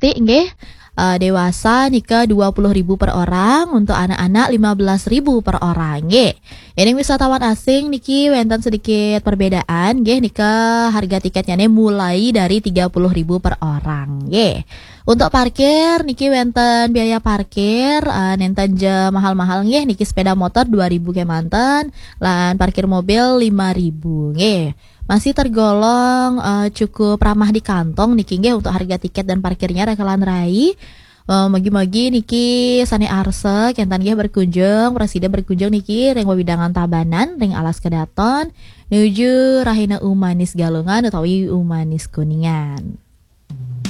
Siti nggih. Dewasa nika 20.000 per orang, untuk anak-anak 15.000 per orang nggih. Ini wisatawan asing niki wenten sedikit perbedaan nggih nika harga tiketnya nih mulai dari 30.000 per orang nggih. Untuk parkir niki wenten biaya parkir nenten je mahal-mahal nggih niki sepeda motor 2.000 kemanten lan parkir mobil 5.000 nggih. Masih tergolong, cukup ramah di kantong niki nggih untuk harga tiket dan parkirnya Rekalan Rai. Mugi-mugi niki sane arsek kentan nggih berkunjung, presiden berkunjung niki ring wewidangan Tabanan, ring alas Kedaton, nuju Rahina Umanis Galungan utawi Umanis Kuningan.